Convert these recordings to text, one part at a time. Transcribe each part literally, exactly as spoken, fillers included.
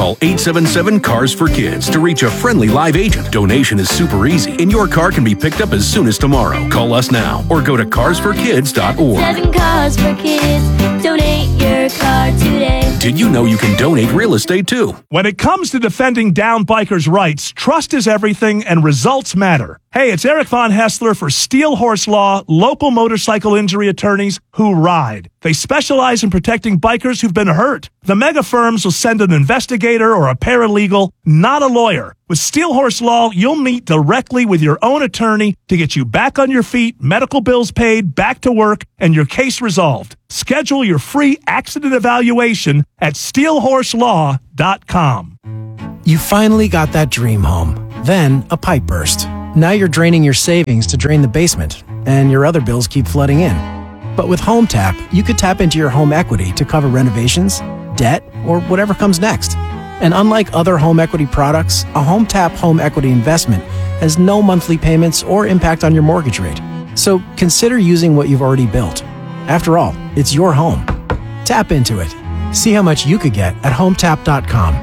Call eight seven seven, C A R S for Kids to reach a friendly live agent. Donation is super easy, and your car can be picked up as soon as tomorrow. Call us now or go to cars for kids dot org. Seven Cars for Kids. Donate your car today. Did you know you can donate real estate too? When it comes to defending down bikers' rights, trust is everything and results matter. Hey, it's Eric Von Hessler for Steel Horse Law, local motorcycle injury attorneys who ride. They specialize in protecting bikers who've been hurt. The mega firms will send an investigator or a paralegal, not a lawyer. With Steel Horse Law, you'll meet directly with your own attorney to get you back on your feet, medical bills paid, back to work, and your case resolved. Schedule your free accident evaluation at steel horse law dot com. You finally got that dream home. Then a pipe burst. Now you're draining your savings to drain the basement, and your other bills keep flooding in. But with Home Tap, you could tap into your home equity to cover renovations, debt, or whatever comes next. And unlike other home equity products, a Home Tap home equity investment has no monthly payments or impact on your mortgage rate. So consider using what you've already built. After all, it's your home. Tap into it. See how much you could get at home tap dot com.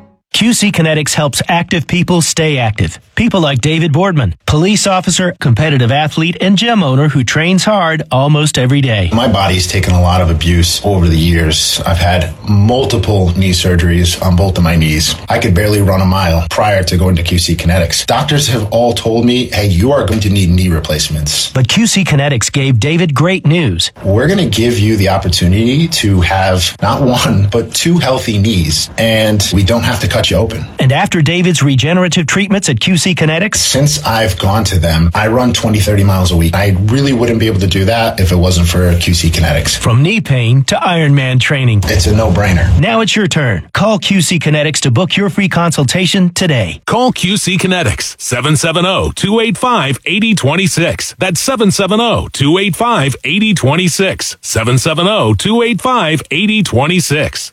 Q C Kinetics helps active people stay active. People like David Boardman, police officer, competitive athlete, and gym owner who trains hard almost every day. My body's taken a lot of abuse over the years. I've had multiple knee surgeries on both of my knees. I could barely run a mile prior to going to Q C Kinetics. Doctors have all told me, hey, you are going to need knee replacements. But Q C Kinetics gave David great news. We're going to give you the opportunity to have not one, but two healthy knees, and we don't have to cut you open. And after David's regenerative treatments at Q C Kinetics, since I've gone to them, I run twenty, thirty miles a week. I really wouldn't be able to do that if it wasn't for Q C Kinetics. From knee pain to Ironman training, it's a no-brainer. Now it's your turn. Call Q C Kinetics to book your free consultation today. Call Q C Kinetics, seven seven zero, two eight five, eight zero two six. That's seven seven zero, two eight five, eight zero two six. seven seven zero, two eight five, eight zero two six.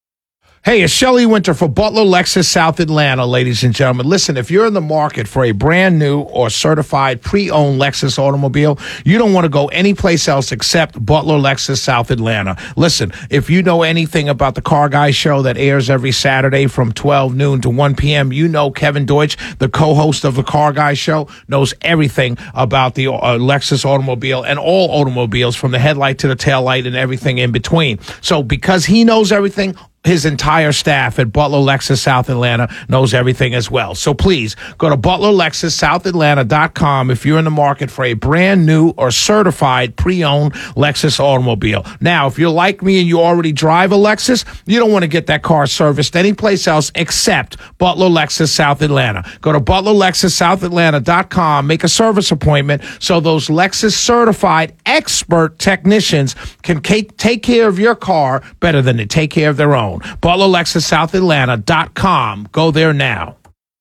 Hey, it's Shelley Winter for Butler Lexus South Atlanta, ladies and gentlemen. Listen, if you're in the market for a brand new or certified pre-owned Lexus automobile, you don't want to go anyplace else except Butler Lexus South Atlanta. Listen, if you know anything about the Car Guy show that airs every Saturday from twelve noon to one p.m., you know Kevin Deutsch, the co-host of the Car Guy show, knows everything about the uh, Lexus automobile and all automobiles from the headlight to the taillight and everything in between. So because he knows everything, his entire staff at Butler Lexus South Atlanta knows everything as well. So please go to butler lexus south atlanta dot com if you're in the market for a brand new or certified pre-owned Lexus automobile. Now, if you're like me and you already drive a Lexus, you don't want to get that car serviced anyplace else except Butler Lexus South Atlanta. Go to butler lexus south atlanta dot com, make a service appointment so those Lexus certified expert technicians can take care of your car better than they take care of their own. Butler Lexus South Atlanta dot com. Go there now.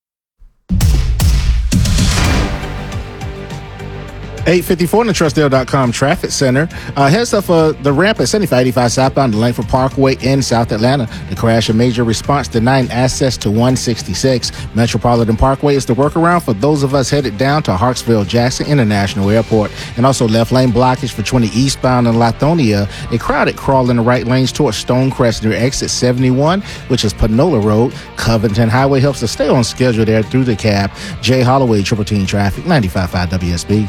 eight fifty-four in the Trustdale dot com Traffic Center. Uh, heads up for the ramp at seventy-five eighty-five southbound to Langford Parkway in South Atlanta. The crash, a major response denying access to one sixty-six. Metropolitan Parkway is the workaround for those of us headed down to Hartsville Jackson International Airport. And also left lane blockage for twenty eastbound in Lithonia. A crowded crawl in the right lanes towards Stonecrest near exit seventy-one, which is Panola Road. Covington Highway helps to stay on schedule there through the cab. Jay Holloway, Triple Team Traffic, ninety-five point five W S B.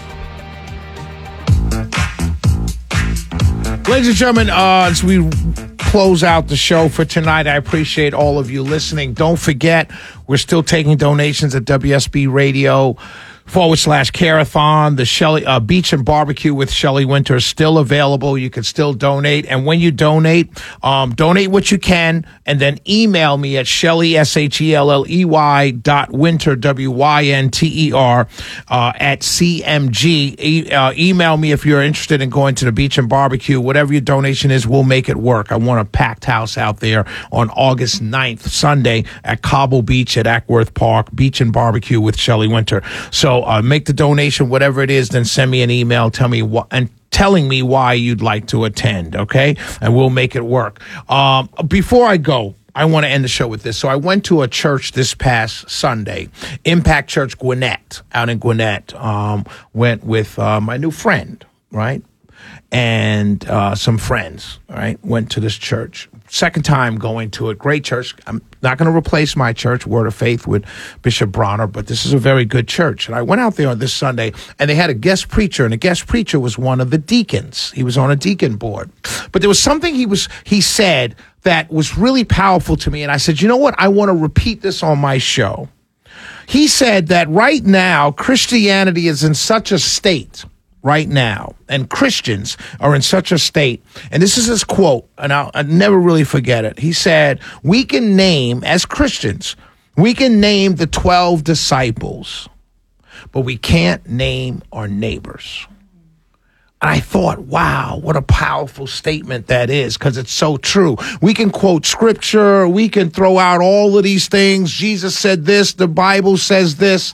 Ladies and gentlemen, uh, as we close out the show for tonight, I appreciate all of you listening. Don't forget, we're still taking donations at W S B Radio forward slash Carathon. The Shelley uh, Beach and Barbecue with Shelley Winter is still available. You can still donate. And when you donate, um, donate what you can, and then email me at Shelley, S H E L L E Y dot Winter, W Y N T E R, uh, at C M G. E- uh, email me if you're interested in going to the Beach and Barbecue. Whatever your donation is, we'll make it work. I want a packed house out there on August ninth, Sunday, at Cobble Beach at Ackworth Park. Beach and Barbecue with Shelley Winter. So, Uh, make the donation, whatever it is, then send me an email, tell me what, and telling me why you'd like to attend, okay? And we'll make it work. Um, before I go, I want to end the show with this. So I went to a church this past Sunday, Impact Church Gwinnett, out in Gwinnett. Um, went with uh, my new friend, right? and uh, some friends, all right, went to this church. Second time going to it. Great church. I'm not going to replace my church, Word of Faith, with Bishop Bronner, but this is a very good church. And I went out there on this Sunday, and they had a guest preacher, and the guest preacher was one of the deacons. He was on a deacon board. But there was something he was he said that was really powerful to me, and I said, you know what? I want to repeat this on my show. He said that right now, Christianity is in such a state right now, and Christians are in such a state, and this is his quote, and I'll, I'll never really forget it. He said, we can name, as Christians, we can name the twelve disciples, but we can't name our neighbors. And I thought, wow, what a powerful statement that is, because it's so true. We can quote scripture, we can throw out all of these things. Jesus said this, the Bible says this.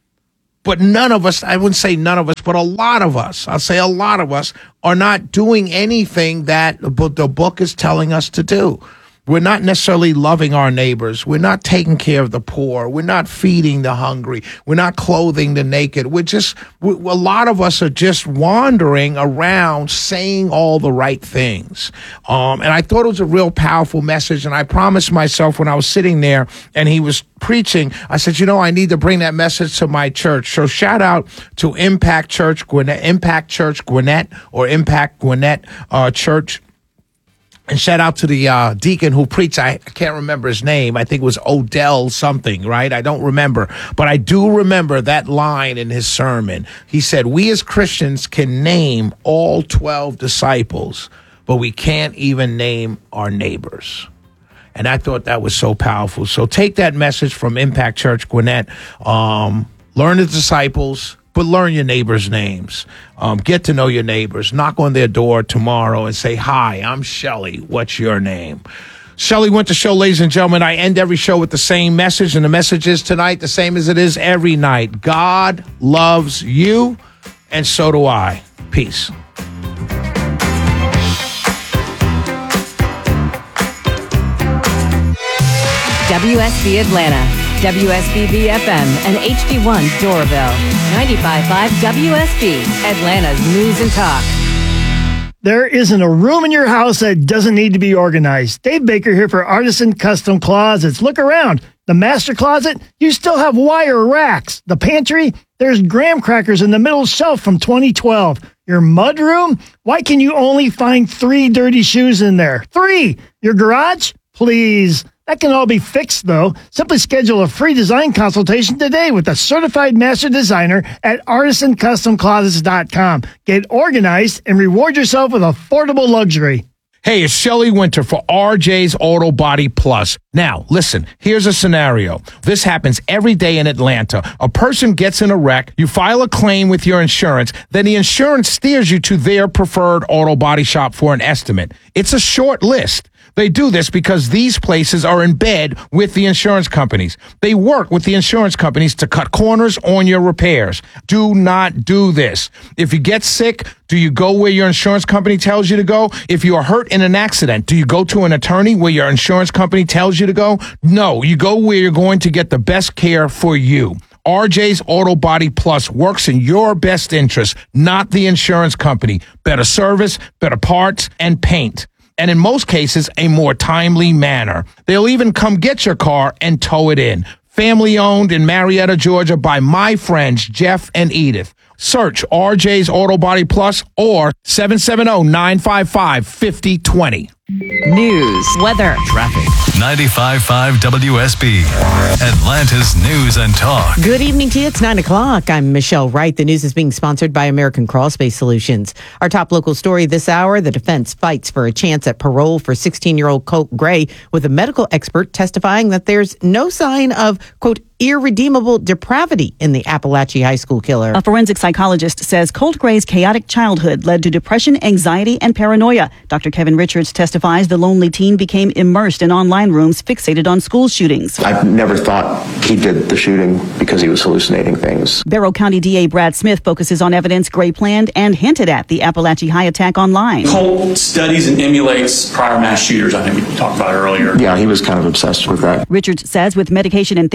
But none of us, I wouldn't say none of us, but a lot of us, I'll say a lot of us, are not doing anything that the book is telling us to do. We're not necessarily loving our neighbors. We're not taking care of the poor. We're not feeding the hungry. We're not clothing the naked. We're just, we, a lot of us are just wandering around saying all the right things. Um, and I thought it was a real powerful message. And I promised myself when I was sitting there and he was preaching, I said, you know, I need to bring that message to my church. So shout out to Impact Church Gwinnett, Impact Church Gwinnett, or Impact Gwinnett uh, Church. And shout out to the uh, deacon who preached. I, I can't remember his name. I think it was Odell something, right? I don't remember. But I do remember that line in his sermon. He said, we as Christians can name all twelve disciples, but we can't even name our neighbors. And I thought that was so powerful. So take that message from Impact Church Gwinnett. Um, learn the disciples, but learn your neighbors' names. Um, get to know your neighbors. Knock on their door tomorrow and say, hi, I'm Shelly. What's your name? Shelly Winter Show, ladies and gentlemen. I end every show with the same message, and the message is tonight the same as it is every night. God loves you, and so do I. Peace. W S B Atlanta, W S B B F M, and H D one Doraville. ninety-five point five W S B, Atlanta's News and Talk. There isn't a room in your house that doesn't need to be organized. Dave Baker here for Artisan Custom Closets. Look around. The master closet, you still have wire racks. The pantry, there's graham crackers in the middle shelf from twenty twelve. Your mud room, why can you only find three dirty shoes in there? Three! Your garage? Please. That can all be fixed, though. Simply schedule a free design consultation today with a certified master designer at artisan custom closets dot com. Get organized and reward yourself with affordable luxury. Hey, it's Shelly Winter for R J's Auto Body Plus. Now, listen, here's a scenario. This happens every day in Atlanta. A person gets in a wreck, you file a claim with your insurance, then the insurance steers you to their preferred auto body shop for an estimate. It's a short list. They do this because these places are in bed with the insurance companies. They work with the insurance companies to cut corners on your repairs. Do not do this. If you get sick, do you go where your insurance company tells you to go? If you are hurt in an accident, do you go to an attorney where your insurance company tells you to go? No, you go where you're going to get the best care for you. R J's Auto Body Plus works in your best interest, not the insurance company. Better service, better parts, and paint. And in most cases, a more timely manner. They'll even come get your car and tow it in. Family owned in Marietta, Georgia by my friends Jeff and Edith. Search R J's Auto Body Plus or seven seven zero, nine five five, five zero two zero. News, weather, traffic. ninety-five point five W S B, Atlanta's News and Talk. Good evening to you. It's nine o'clock. I'm Michelle Wright. The news is being sponsored by American Crawl Space Solutions. Our top local story this hour, the defense fights for a chance at parole for sixteen-year-old Colt Gray, with a medical expert testifying that there's no sign of, quote, irredeemable depravity in the Appalachia High School killer. A forensic psychologist says Colt Gray's chaotic childhood led to depression, anxiety, and paranoia. Doctor Kevin Richards testifies the lonely teen became immersed in online rooms fixated on school shootings. I've never thought he did the shooting because he was hallucinating things. Barrow County D A Brad Smith focuses on evidence Gray planned and hinted at the Appalachia High attack online. Colt studies and emulates prior mass shooters. I think we talked about earlier. Yeah, he was kind of obsessed with that. Richards says with medication and therapy, the boy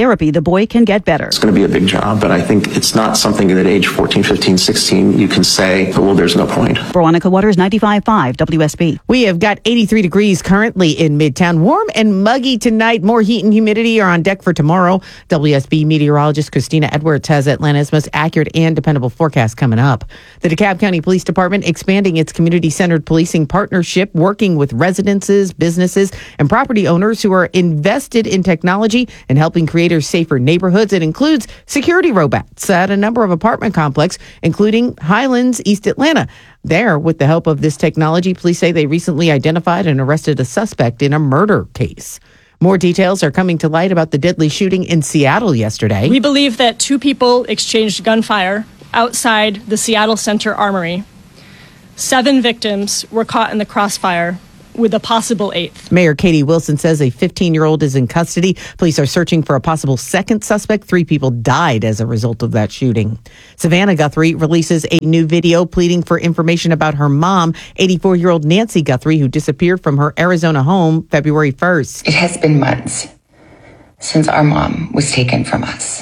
boy can get better. It's going to be a big job, but I think it's not something that at age fourteen, fifteen, sixteen you can say, well, there's no point. Veronica Waters, ninety-five point five W S B. We have got eighty-three degrees currently in Midtown. Warm and muggy tonight. More heat and humidity are on deck for tomorrow. W S B meteorologist Christina Edwards has Atlanta's most accurate and dependable forecast coming up. The DeKalb County Police Department expanding its community-centered policing partnership, working with residences, businesses, and property owners who are invested in technology and helping create safer neighborhoods. It includes security robots at a number of apartment complexes, including Highlands, East Atlanta. There, with the help of this technology, police say they recently identified and arrested a suspect in a murder case. More details are coming to light about the deadly shooting in Seattle yesterday. We believe that two people exchanged gunfire outside the Seattle Center Armory. Seven victims were caught in the crossfire, with a possible eighth. Mayor Katie Wilson says a fifteen-year-old is in custody. Police are searching for a possible second suspect. Three people died as a result of that shooting. Savannah Guthrie releases a new video pleading for information about her mom, eighty-four-year-old Nancy Guthrie, who disappeared from her Arizona home February first. It has been months since our mom was taken from us.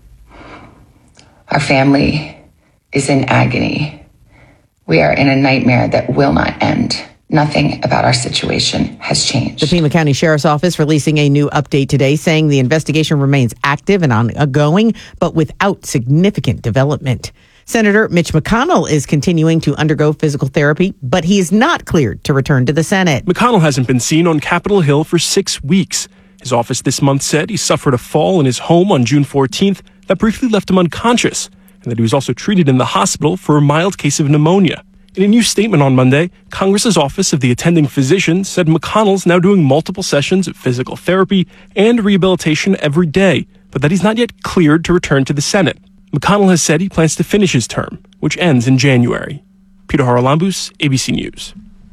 Our family is in agony. We are in a nightmare that will not end. Nothing about our situation has changed. The Pima County Sheriff's Office releasing a new update today saying the investigation remains active and ongoing, but without significant development. Senator Mitch McConnell is continuing to undergo physical therapy, but he is not cleared to return to the Senate. McConnell hasn't been seen on Capitol Hill for six weeks. His office this month said he suffered a fall in his home on June fourteenth that briefly left him unconscious, and that he was also treated in the hospital for a mild case of pneumonia. In a new statement on Monday, Congress's Office of the Attending Physician said McConnell's now doing multiple sessions of physical therapy and rehabilitation every day, but that he's not yet cleared to return to the Senate. McConnell has said he plans to finish his term, which ends in January. Peter Haralambous, A B C News.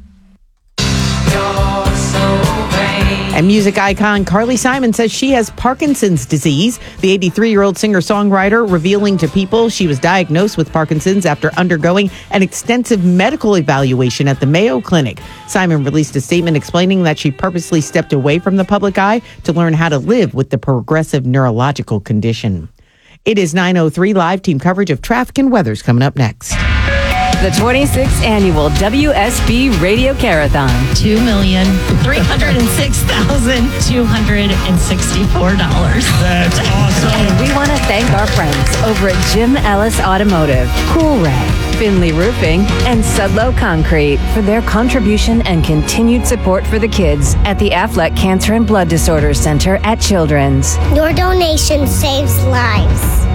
And music icon Carly Simon says she has Parkinson's disease. The eighty-three-year-old singer-songwriter revealing to People she was diagnosed with Parkinson's after undergoing an extensive medical evaluation at the Mayo Clinic. Simon released a statement explaining that she purposely stepped away from the public eye to learn how to live with the progressive neurological condition. It is nine oh three. Live team coverage of traffic and weather's coming up next. The twenty-sixth Annual W S B Radio Carathon. two million, three hundred six thousand, two hundred sixty-four dollars. That's awesome. And we want to thank our friends over at Jim Ellis Automotive, Coolray, Finley Roofing, and Sudlow Concrete for their contribution and continued support for the kids at the Affleck Cancer and Blood Disorders Center at Children's. Your donation saves lives.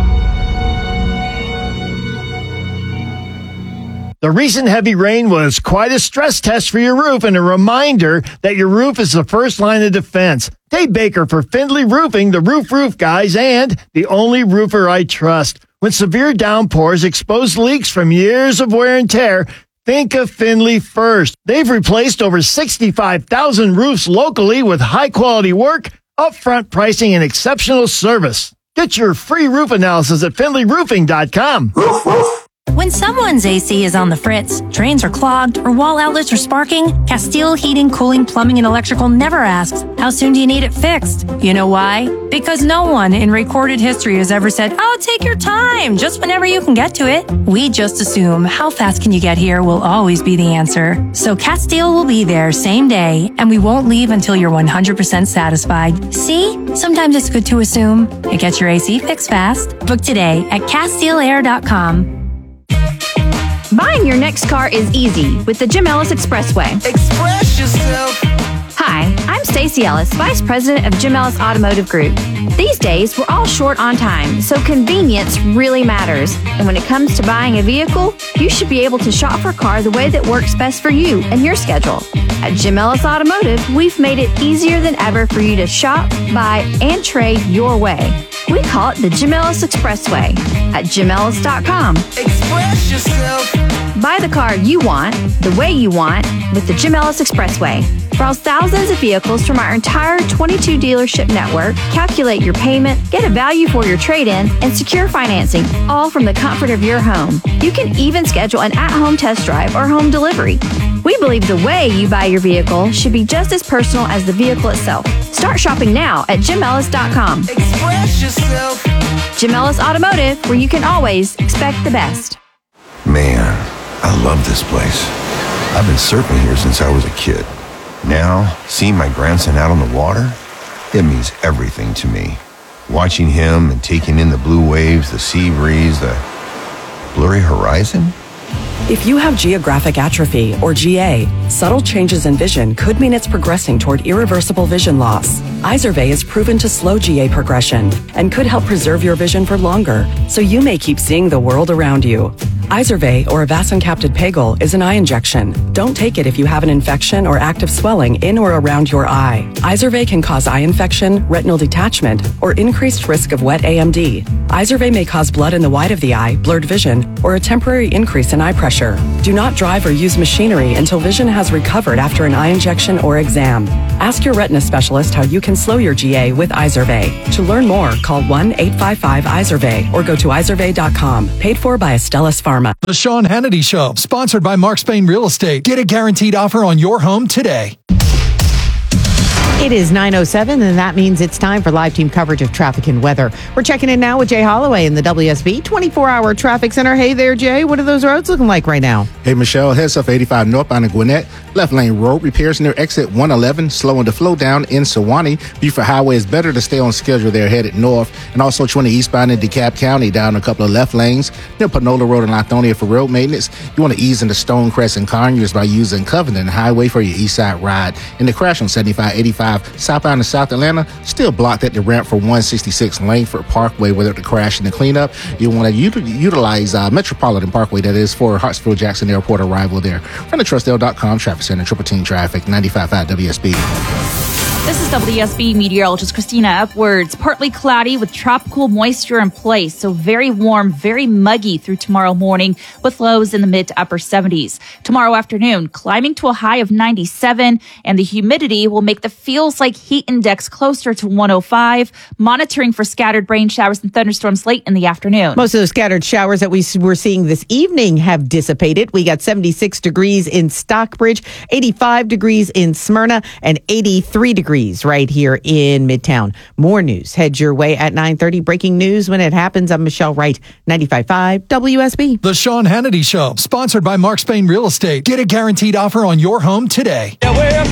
The recent heavy rain was quite a stress test for your roof and a reminder that your roof is the first line of defense. Dave Baker for Findlay Roofing, the Roof Roof Guys, and the only roofer I trust. When severe downpours expose leaks from years of wear and tear, think of Findlay first. They've replaced over sixty-five thousand roofs locally with high-quality work, upfront pricing, and exceptional service. Get your free roof analysis at Findlay Roofing dot com. Roof, roof. When someone's A C is on the fritz, drains are clogged, or wall outlets are sparking, Castile Heating, Cooling, Plumbing, and Electrical never asks, how soon do you need it fixed? You know why? Because no one in recorded history has ever said, oh, take your time, just whenever you can get to it. We just assume how fast can you get here will always be the answer. So Castile will be there same day, and we won't leave until you're one hundred percent satisfied. See? Sometimes it's good to assume. It gets your A C fixed fast. Book today at Castile Air dot com. Buying your next car is easy with the Jim Ellis Expressway. Express yourself. Hi, I'm Stacey Ellis, Vice President of Jim Ellis Automotive Group. These days, we're all short on time, so convenience really matters. And when it comes to buying a vehicle, you should be able to shop for a car the way that works best for you and your schedule. At Jim Ellis Automotive, we've made it easier than ever for you to shop, buy, and trade your way. We call it the Jim Ellis Expressway at Jim Ellis dot com. Express yourself. Buy the car you want, the way you want, with the Jim Ellis Expressway. Browse thousands of vehicles from our entire twenty-two dealership network, calculate your payment, get a value for your trade-in, and secure financing, all from the comfort of your home. You can even schedule an at-home test drive or home delivery. We believe the way you buy your vehicle should be just as personal as the vehicle itself. Start shopping now at Jim Ellis dot com. Express yourself. Jim Ellis Automotive, where you can always expect the best. Man, I love this place. I've been surfing here since I was a kid. Now, seeing my grandson out on the water, it means everything to me. Watching him and taking in the blue waves, the sea breeze, the blurry horizon. If you have geographic atrophy, or G A, subtle changes in vision could mean it's progressing toward irreversible vision loss. Izervay is proven to slow G A progression and could help preserve your vision for longer, so you may keep seeing the world around you. Izervay, or avacincaptad pegol, is an eye injection. Don't take it if you have an infection or active swelling in or around your eye. Izervay can cause eye infection, retinal detachment, or increased risk of wet A M D. Izervay may cause blood in the white of the eye, blurred vision, or a temporary increase in eye pressure. Do not drive or use machinery until vision has recovered after an eye injection or exam. Ask your retina specialist how you can slow your G A with Izervay. To learn more, call one eight five five Izervay or go to izervay dot com. Paid for by Astellas Pharma. The Sean Hannity Show, sponsored by Mark Spain Real Estate. Get a guaranteed offer on your home today. It is nine oh seven, and that means it's time for live team coverage of traffic and weather. We're checking in now with Jay Holloway in the W S B twenty-four hour traffic center. Hey there, Jay. What are those roads looking like right now? Hey, Michelle. Heads up eighty-five northbound in Gwinnett. Left lane road repairs near exit one eleven, slowing the flow down in Sewanee. Buford Highway is better to stay on schedule there headed north. And also twenty eastbound in DeKalb County, down a couple of left lanes near Panola Road and Lithonia for road maintenance. You want to ease into Stonecrest and Conyers by using Covenant Highway for your east side ride. And the crash on seventy-five eighty-five southbound in South Atlanta, still blocked at the ramp for one sixty-six Langford Parkway where the crash and the cleanup. You want to u- utilize uh, Metropolitan Parkway, that is, for Hartsfield Jackson Airport arrival there. From the Trustdale dot com traffic center, triple team traffic, ninety-five point five W S B. This is W S B meteorologist Christina Upwards. Partly cloudy with tropical moisture in place, so very warm, very muggy through tomorrow morning with lows in the mid to upper seventies. Tomorrow afternoon, climbing to a high of ninety-seven, and the humidity will make the feels like heat index closer to one oh five, monitoring for scattered rain showers and thunderstorms late in the afternoon. Most of the scattered showers that we were seeing this evening have dissipated. We got seventy-six degrees in Stockbridge, eighty-five degrees in Smyrna, and eighty-three degrees right here in Midtown. More news heads your way at nine thirty. Breaking news when it happens. I'm Michelle Wright, ninety-five point five W S B. The Sean Hannity Show, sponsored by Mark Spain Real Estate. Get a guaranteed offer on your home today. Yeah, we're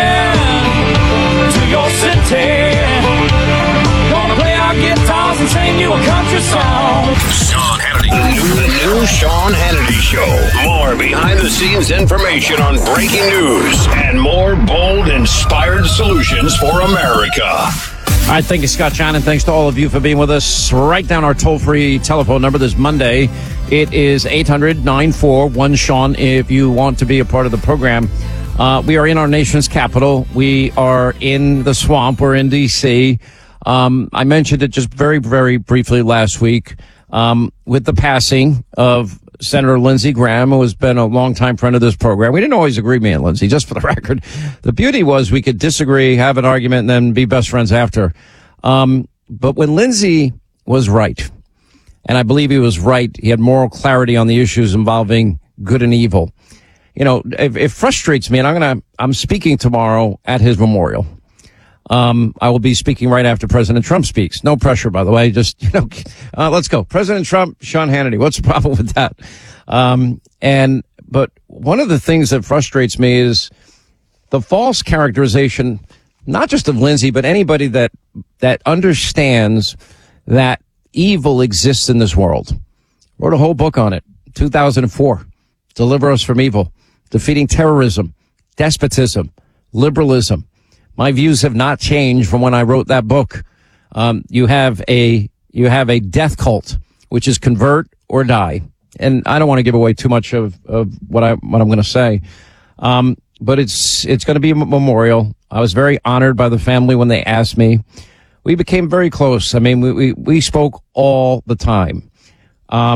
coming to your city. Gonna play our guitars and sing you a country song. Sean Hannity. New, new Sean Hannity Show. More behind-the-scenes information on breaking news and more bold, inspired solutions for America. All right, thank you, Scott Shannon. Thanks to all of you for being with us. Write down our toll-free telephone number this Monday. It is eight hundred nine four one Sean if you want to be a part of the program. Uh, we are in our nation's capital. We are in the swamp. We're in D C Um, I mentioned it just very, very briefly last week um, with the passing of Senator Lindsey Graham, who has been a longtime friend of this program. We didn't always agree, me and Lindsey, just for the record. The beauty was we could disagree, have an argument, and then be best friends after. Um, but when Lindsey was right, and I believe he was right, he had moral clarity on the issues involving good and evil. You know, it, it frustrates me, and I'm gonna, I'm speaking tomorrow at his memorial. Um, I will be speaking right after President Trump speaks. No pressure, by the way. Just, you know, uh, let's go. President Trump, Sean Hannity. What's the problem with that? Um, and, but one of the things that frustrates me is the false characterization, not just of Lindsey, but anybody that, that understands that evil exists in this world. Wrote a whole book on it. two thousand four. Deliver Us from Evil. Defeating Terrorism, Despotism, Liberalism. My views have not changed from when I wrote that book. Um, you have a, you have a death cult, which is convert or die. And I don't want to give away too much of, of what I, what I'm going to say. Um, but it's, it's going to be a memorial. I was very honored by the family when they asked me. We became very close. I mean, we, we, we spoke all the time. Um,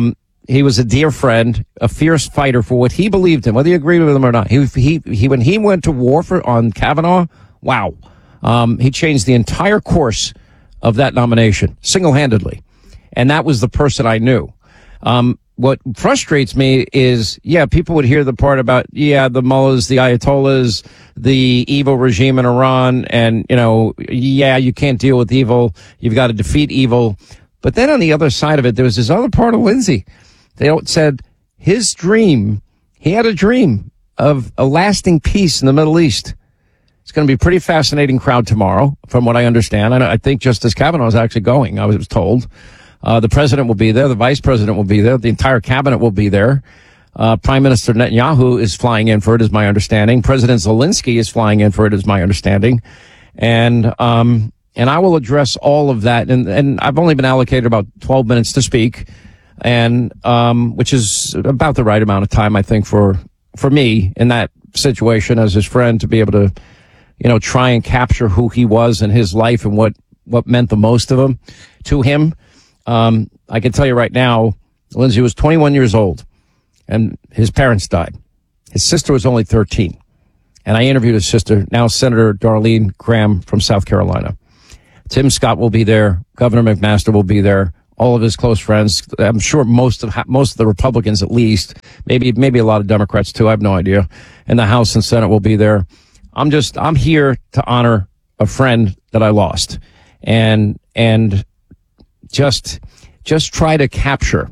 he was a dear friend, a fierce fighter for what he believed in, whether you agreed with him or not. He, he, he, when he went to war for, on Kavanaugh, wow. Um, he changed the entire course of that nomination single-handedly. And that was the person I knew. Um, what frustrates me is, yeah, people would hear the part about, yeah, the mullahs, the ayatollahs, the evil regime in Iran, and, you know, yeah, you can't deal with evil. You've got to defeat evil. But then on the other side of it, there was this other part of Lindsey. They said his dream, he had a dream of a lasting peace in the Middle East. It's going to be a pretty fascinating crowd tomorrow, from what I understand. I, I think Justice Kavanaugh is actually going, I was told. Uh, the president will be there. The vice president will be there. The entire cabinet will be there. Uh, Prime Minister Netanyahu is flying in for it, is my understanding. President Zelensky is flying in for it, is my understanding. And, um, and I will address all of that. And, and I've only been allocated about twelve minutes to speak. And, um, which is about the right amount of time, I think, for, for me in that situation as his friend to be able to, you know, try and capture who he was in his life and what, what meant the most of him to him. Um, I can tell you right now, Lindsey was twenty-one years old and his parents died. His sister was only thirteen. And I interviewed his sister, now Senator Darlene Graham from South Carolina. Tim Scott will be there. Governor McMaster will be there. All of his close friends. I'm sure most of, most of the Republicans, at least, maybe, maybe a lot of Democrats too. I have no idea. And the House and Senate will be there. I'm just, I'm here to honor a friend that I lost and, and, just just try to capture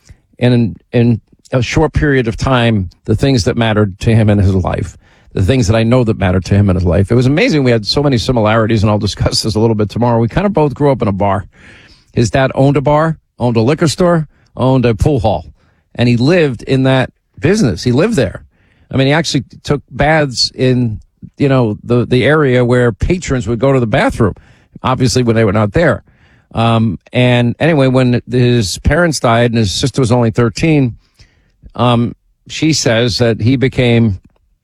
in in a short period of time the things that mattered to him in his life, the things that I know that mattered to him in his life. It was amazing. We had so many similarities, and I'll discuss this a little bit tomorrow. We kind of both grew up in a bar. His dad owned a bar, owned a liquor store, owned a pool hall, and he lived in that business. He lived there. I mean, he actually took baths in, you know, the the area where patrons would go to the bathroom, obviously when they were not there. Um, and anyway, when his parents died and his sister was only thirteen, um, she says that he became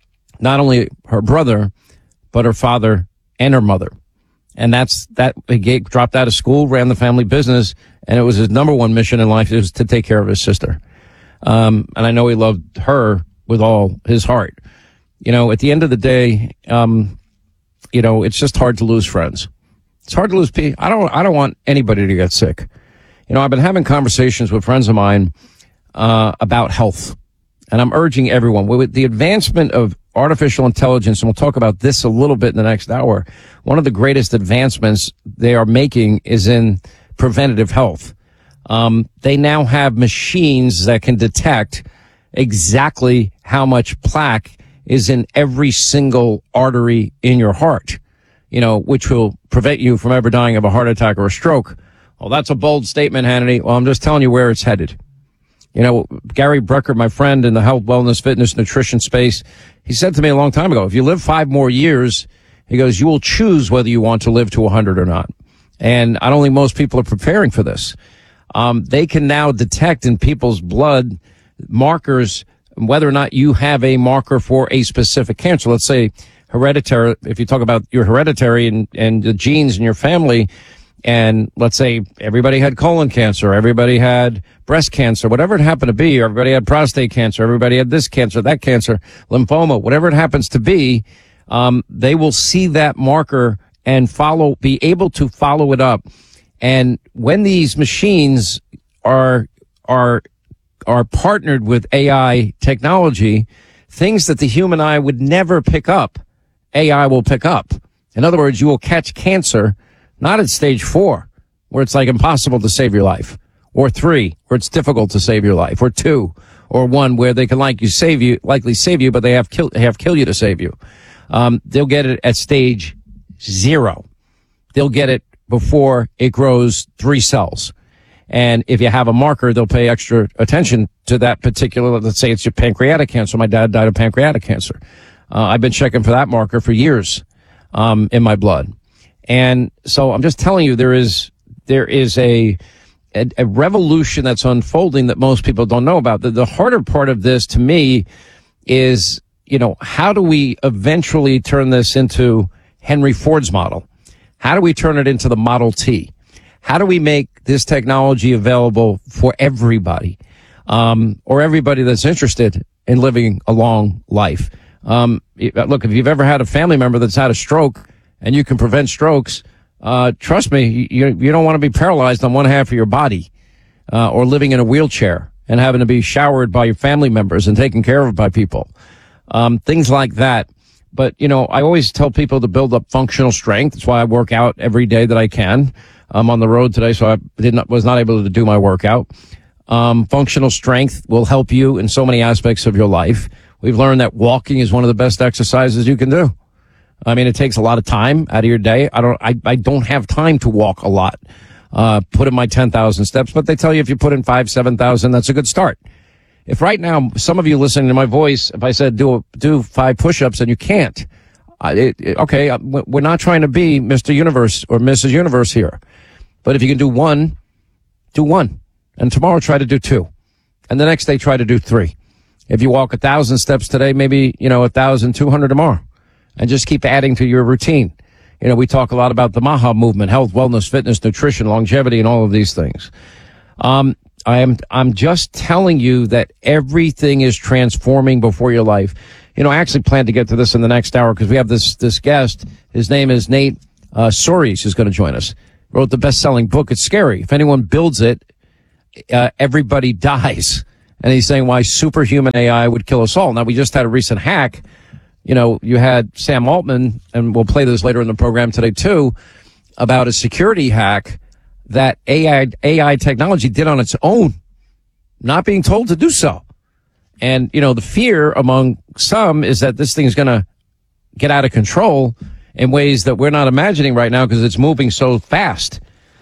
not only her brother, but her father and her mother. And that's that he gave, dropped out of school, ran the family business, and it was his number one mission in life is to take care of his sister. Um, and I know he loved her with all his heart. You know, at the end of the day, um, you know, it's just hard to lose friends. It's hard to lose people. I don't, I don't want anybody to get sick. You know, I've been having conversations with friends of mine, uh, about health. And I'm urging everyone with the advancement of artificial intelligence, and we'll talk about this a little bit in the next hour. One of the greatest advancements they are making is in preventative health. Um, they now have machines that can detect exactly how much plaque is in every single artery in your heart, you know, which will prevent you from ever dying of a heart attack or a stroke. Well, that's a bold statement, Hannity. Well, I'm just telling you where it's headed. You know, Gary Brecker, my friend in the health, wellness, fitness, nutrition space, he said to me a long time ago, if you live five more years, he goes, you will choose whether you want to live to one hundred or not. And I don't think most people are preparing for this. Um, they can now detect in people's blood markers, whether or not you have a marker for a specific cancer. Let's say hereditary, if you talk about your hereditary and, and the genes in your family, and let's say everybody had colon cancer, everybody had breast cancer, whatever it happened to be, or everybody had prostate cancer, everybody had this cancer, that cancer, lymphoma, whatever it happens to be, um, they will see that marker and follow, be able to follow it up. And when these machines are, are, are partnered with A I technology, things that the human eye would never pick up, A I will pick up. In other words, you will catch cancer not at stage four, where it's like impossible to save your life, or three, where it's difficult to save your life, or two, or one where they can like you save you, likely save you, but they have kill, have kill you to save you. Um, they'll get it at stage zero. They'll get it before it grows three cells. And if you have a marker, they'll pay extra attention to that particular, let's say it's your pancreatic cancer. My dad died of pancreatic cancer. Uh, I've been checking for that marker for years, um, in my blood. And so I'm just telling you, there is, there is a, a, a revolution that's unfolding that most people don't know about. The, the harder part of this to me is, you know, how do we eventually turn this into Henry Ford's model? How do we turn it into the Model T? How do we make this technology available for everybody? um, or everybody that's interested in living a long life. Um, look, if you've ever had a family member that's had a stroke and you can prevent strokes, uh, trust me, you, you don't want to be paralyzed on one half of your body, uh, or living in a wheelchair and having to be showered by your family members and taken care of by people. Um, things like that. But, you know, I always tell people to build up functional strength. That's why I work out every day that I can. I'm on the road today, so I did not, was not able to do my workout. Um, functional strength will help you in so many aspects of your life. We've learned that walking is one of the best exercises you can do. I mean, it takes a lot of time out of your day. I don't, I, I don't have time to walk a lot, uh, put in my ten thousand steps, but they tell you if you put in five, seven thousand, that's a good start. If right now, some of you listening to my voice, if I said do, a, do five push-ups and you can't, uh, it, it, okay, we're not trying to be Mister Universe or Missus Universe here. But if you can do one, do one. And tomorrow try to do two. And the next day try to do three. If you walk a thousand steps today, maybe, you know, a thousand two hundred tomorrow. And just keep adding to your routine. You know, we talk a lot about the MAHA movement, health, wellness, fitness, nutrition, longevity, and all of these things. Um, I am, I'm just telling you that everything is transforming before your life. You know, I actually plan to get to this in the next hour because we have this, this guest. His name is Nate, uh, Soares, who's going to join us. Wrote the best-selling book. It's scary. If anyone builds it, uh, everybody dies. And he's saying why superhuman A I would kill us all. Now, we just had a recent hack. You know, you had Sam Altman, and we'll play this later in the program today too, about a security hack that A I, A I technology did on its own, not being told to do so. And, you know, the fear among some is that this thing is going to get out of control in ways that we're not imagining right now because it's moving so fast.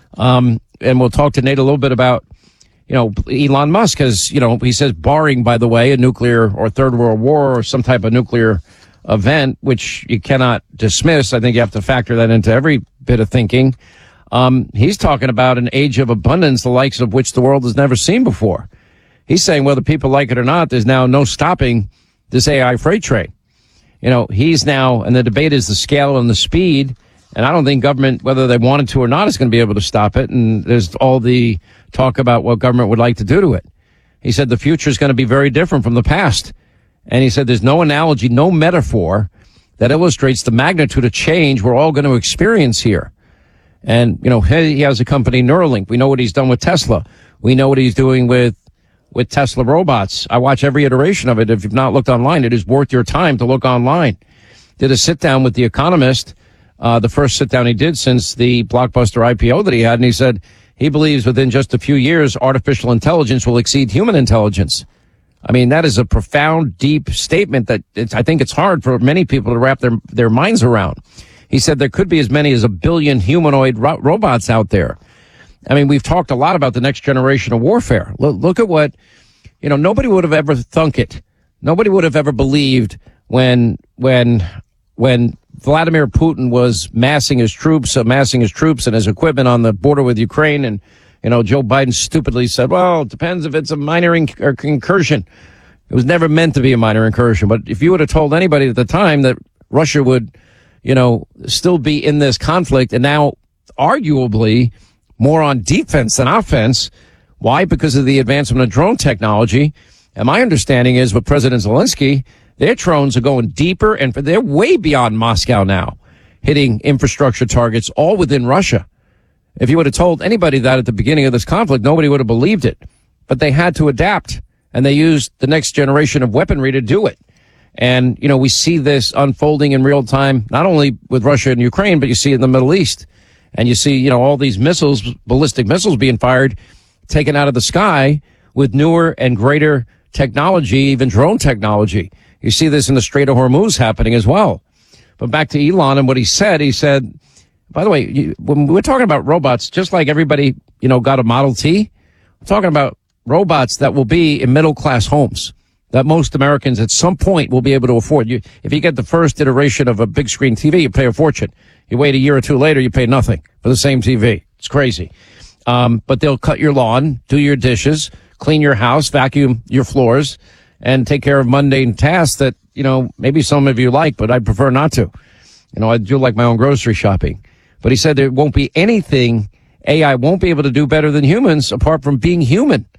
Um, and we'll talk to Nate a little bit about, you know, Elon Musk has, you know, he says, barring, by the way, a nuclear or third world war or some type of nuclear event, which you cannot dismiss. I think you have to factor that into every bit of thinking. Um, he's talking about an age of abundance, the likes of which the world has never seen before. He's saying whether people like it or not, there's now no stopping this A I freight train. You know, he's now, and the debate is the scale and the speed. And I don't think government, whether they wanted to or not, is going to be able to stop it. And there's all the talk about what government would like to do to it. He said the future is going to be very different from the past. And he said there's no analogy, no metaphor that illustrates the magnitude of change we're all going to experience here. And, you know, he has a company, Neuralink. We know what he's done with Tesla. We know what he's doing with, with Tesla robots. I watch every iteration of it. If you've not looked online, it is worth your time to look online. Did a sit down with The Economist, uh, the first sit down he did since the Blockbuster I P O that he had. And he said he believes within just a few years, artificial intelligence will exceed human intelligence. I mean, that is a profound, deep statement that it's, I think it's hard for many people to wrap their, their minds around. He said there could be as many as a billion humanoid ro- robots out there. I mean, we've talked a lot about the next generation of warfare. Look, look at what, you know, nobody would have ever thunk it. Nobody would have ever believed when, when, when Vladimir Putin was massing his troops, amassing his troops and his equipment on the border with Ukraine. And, you know, Joe Biden stupidly said, well, it depends if it's a minor inc- or incursion. It was never meant to be a minor incursion. But if you would have told anybody at the time that Russia would, you know, still be in this conflict and now arguably more on defense than offense. Why? Because of the advancement of drone technology. And my understanding is with President Zelensky, their drones are going deeper and they're way beyond Moscow now, hitting infrastructure targets all within Russia. If you would have told anybody that at the beginning of this conflict, nobody would have believed it. But they had to adapt, and they used the next generation of weaponry to do it. And, you know, we see this unfolding in real time, not only with Russia and Ukraine, but you see it in the Middle East. And you see, you know, all these missiles, ballistic missiles being fired, taken out of the sky with newer and greater technology, even drone technology. You see this in the Strait of Hormuz happening as well. But back to Elon and what he said, he said, by the way, you, when we're talking about robots, just like everybody, you know, got a Model T, we're talking about robots that will be in middle-class homes that most Americans at some point will be able to afford. You, if you get the first iteration of a big screen T V, you pay a fortune. You wait a year or two later, you pay nothing for the same T V. It's crazy. Um, but they'll cut your lawn, do your dishes, clean your house, vacuum your floors, and take care of mundane tasks that, you know, maybe some of you like, but I prefer not to. You know, I do like my own grocery shopping. But he said there won't be anything A I won't be able to do better than humans apart from being human.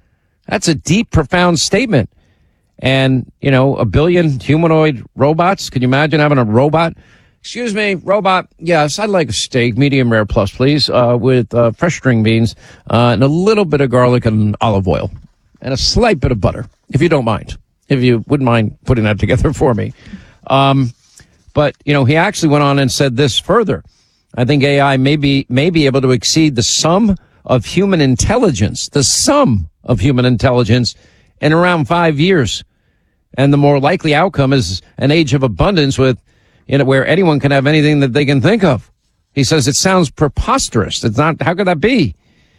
That's a deep, profound statement. And, you know, a billion humanoid robots. Can you imagine having a robot? Excuse me, robot. Yes, I'd like a steak, medium rare plus, please, uh, with uh, fresh string beans uh, and a little bit of garlic and olive oil and a slight bit of butter, if you don't mind, if you wouldn't mind putting that together for me. Um, but, you know, he actually went on and said this further. I think A I may be, may be able to exceed the sum of human intelligence, the sum of human intelligence in around five years. And the more likely outcome is an age of abundance with, you know, where anyone can have anything that they can think of. He says it sounds preposterous. It's not, how could that be?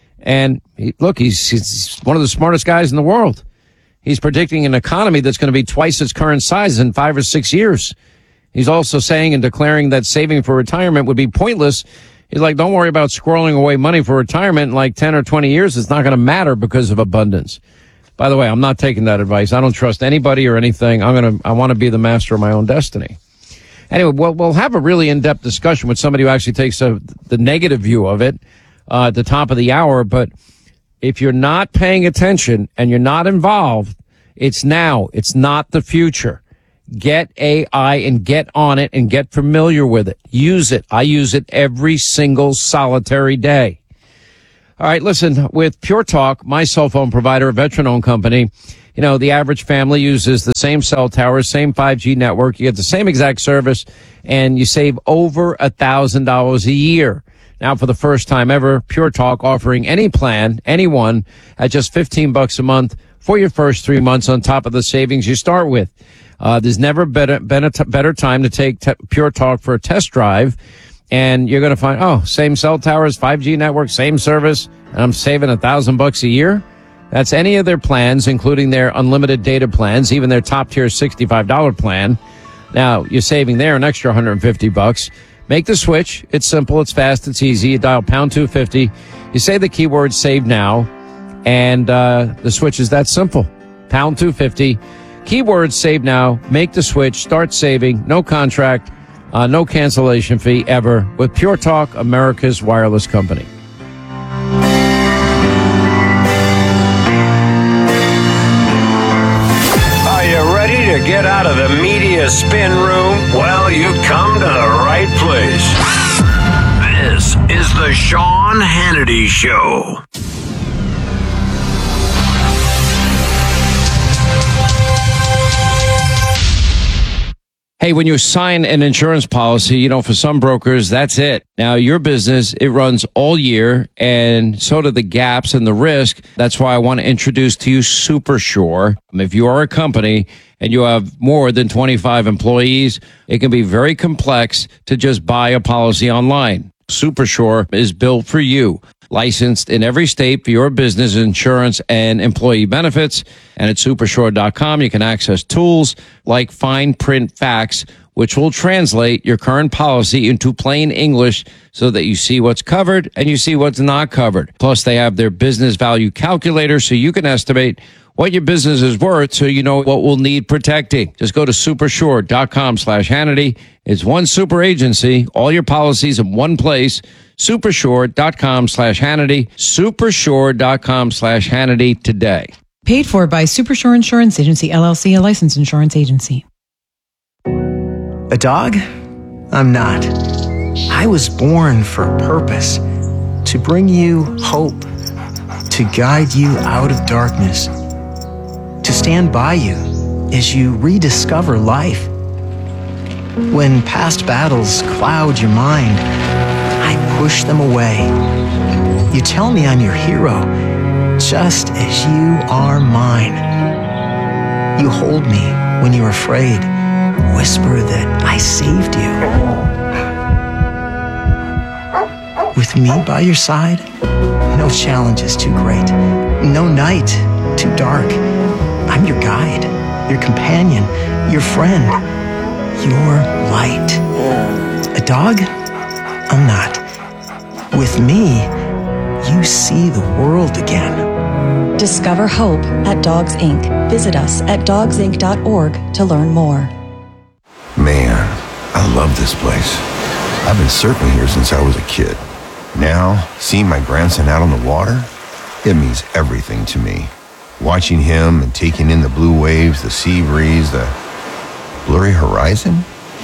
And he, look, he's, he's one of the smartest guys in the world. He's predicting an economy that's going to be twice its current size in five or six years. He's also saying and declaring that saving for retirement would be pointless. He's like, don't worry about squirreling away money for retirement in like ten or twenty years. It's not going to matter because of abundance. By the way, I'm not taking that advice. I don't trust anybody or anything. I'm going to, I want to be the master of my own destiny. Anyway, we'll, we'll have a really in-depth discussion with somebody who actually takes a, the negative view of it uh, at the top of the hour. But if you're not paying attention and you're not involved, it's now. It's not the future. Get A I and get on it and get familiar with it. Use it. I use it every single solitary day. All right, listen, with Pure Talk, my cell phone provider, a veteran-owned company, you know, the average family uses the same cell towers, same five G network. You get the same exact service, and you save over a thousand dollars a year. Now, for the first time ever, Pure Talk offering any plan, anyone, at just fifteen bucks a month for your first three months on top of the savings you start with. Uh, there's never better, better, better time to take te- Pure Talk for a test drive. And you're going to find, oh, same cell towers, five G network, same service, and I'm saving a thousand bucks a year. That's any of their plans, including their unlimited data plans, even their top tier sixty-five dollars plan. Now, you're saving there an extra one hundred fifty bucks. Make the switch. It's simple. It's fast. It's easy. You dial pound two fifty. You say the keyword save now, and uh, the switch is that simple. Pound two fifty. Keyword save now. Make the switch. Start saving. No contract. Uh, no cancellation fee ever with Pure Talk, America's wireless company. Are you ready to get out of the media spin room? Well, you've come to the right place. This is the Sean Hannity Show. Hey, when you sign an insurance policy, you know, for some brokers, that's it. Now, your business, it runs all year, and so do the gaps and the risk. That's why I want to introduce to you SuperSure. If you are a company and you have more than twenty-five employees, it can be very complex to just buy a policy online. SuperSure is built for you. Licensed in every state for your business insurance and employee benefits. And at supersure dot com, you can access tools like fine print facts, which will translate your current policy into plain English so that you see what's covered and you see what's not covered. Plus, they have their business value calculator so you can estimate what your business is worth so you know what will need protecting. Just go to supersure dot com slash Hannity. It's one super agency, all your policies in one place. supersure dot com slash Hannity. supersure dot com slash Hannity today. Paid for by SuperSure Insurance Agency, L L C, a licensed insurance agency. A dog? I'm not. I was born for a purpose. To bring you hope. To guide you out of darkness. To stand by you as you rediscover life. When past battles cloud your mind, I push them away. You tell me I'm your hero, just as you are mine. You hold me when you're afraid, whisper that I saved you. With me by your side, no challenge is too great, no night too dark. I'm your guide, your companion, your friend, your light. A dog? I'm not. With me, you see the world again. Discover hope at Dogs Incorporated. Visit us at dogs inc dot org to learn more. Man, I love this place. I've been surfing here since I was a kid. Now, seeing my grandson out on the water, it means everything to me. watching him and taking in the blue waves, the sea breeze, the blurry horizon.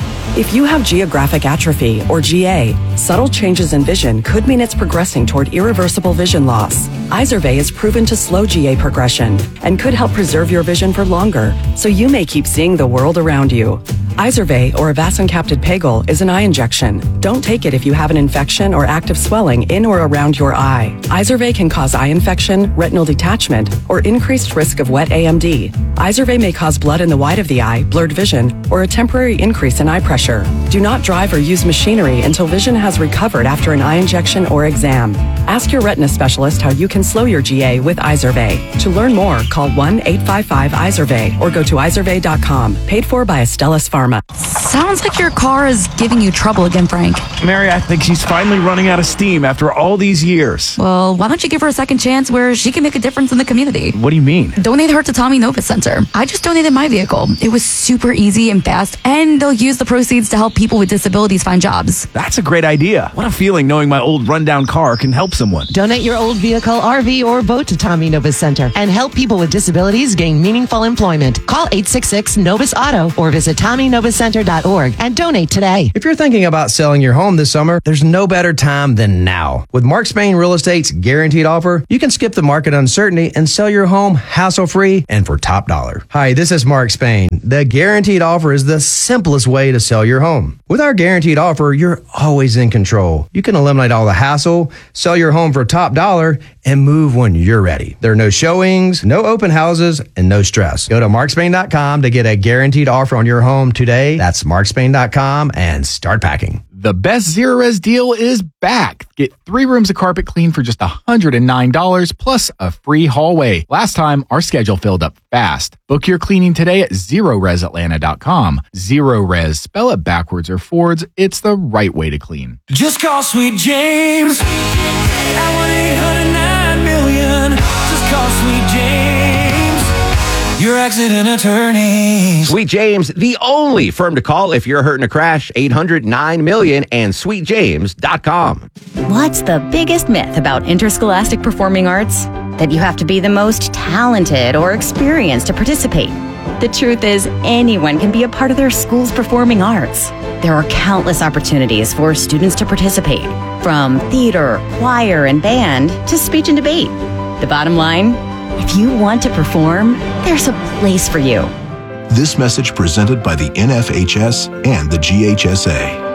If you have geographic atrophy, or G A, subtle changes in vision could mean it's progressing toward irreversible vision loss. Izervay is proven to slow G A progression and could help preserve your vision for longer, so you may keep seeing the world around you. Izervay, or avacincaptad pegol, is an eye injection. Don't take it if you have an infection or active swelling in or around your eye. Izervay can cause eye infection, retinal detachment, or increased risk of wet A M D. Izervay may cause blood in the white of the eye, blurred vision, or a temporary increase in eye pressure. Do not drive or use machinery until vision has recovered after an eye injection or exam. Ask your retina specialist how you can slow your G A with Izervay. To learn more, call one eight five five Izervay or go to izervay dot com. Paid for by Astellas Pharma. Sounds like your car is giving you trouble again, Frank. Mary, I think she's finally running out of steam after all these years. Well, why don't you give her a second chance where she can make a difference in the community? What do you mean? Donate her to Tommy Novus Center. I just donated my vehicle. It was super easy and fast, and they'll use the proceeds to help people with disabilities find jobs. That's a great idea. What a feeling knowing my old rundown car can help someone. Donate your old vehicle, R V, or boat to Tommy Novus Center and help people with disabilities gain meaningful employment. Call eight six six Novus Auto or visit tommy novus center dot org and donate today. If you're thinking about selling your home this summer, there's no better time than now. With Mark Spain Real Estate's guaranteed offer, you can skip the market uncertainty and sell your home hassle-free and for top dollar. Hi, this is Mark Spain. The guaranteed offer is the simplest way to sell your home. With our guaranteed offer, you're always in control. You can eliminate all the hassle, sell your home for top dollar, and move when you're ready. There are no showings, no open houses, and no stress. Go to mark spain dot com to get a guaranteed offer on your home today. That's mark spain dot com and start packing. The best Zerorez deal is back. Get three rooms of carpet clean for just one hundred nine dollars plus a free hallway. Last time, our schedule filled up fast. Book your cleaning today at zerorez atlanta dot com. Zerorez, spell it backwards or forwards. It's the right way to clean. Just call Sweet James at one eight hundred nine million. Just call Sweet James, your accident attorney. Sweet James, the only firm to call if you're hurt in a crash. eight hundred nine million and sweet james dot com. What's the biggest myth about interscholastic performing arts? That you have to be the most talented or experienced to participate. The truth is, anyone can be a part of their school's performing arts. There are countless opportunities for students to participate, from theater, choir, and band to speech and debate. The bottom line, if you want to perform, there's a place for you. This message presented by the N F H S and the G H S A.